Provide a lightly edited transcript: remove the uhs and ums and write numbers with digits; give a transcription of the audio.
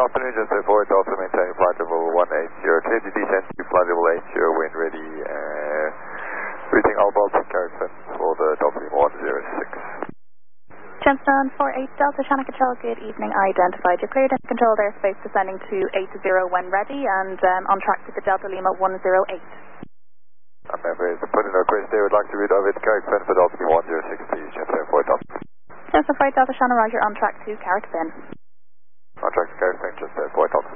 afternoon, just forward Delta, maintaining flight level 180, clear to descent to flight level 80, wind ready, routing all Baltic Caribbean for the Delta Lima 106. Gemstone 48 Delta Shannon Control, good evening, identified. You're cleared in controlled airspace descending to 80 when ready and on track to the Delta Lima 108. And member is put in a request they would like to route over to Carrickfen for Delta Lima 106, please, Gemstone 48 Delta. Gemstone 48 Delta Shannon, roger, on track to Carrickfen. On track to Carrickfen, Gemstone 48 Delta.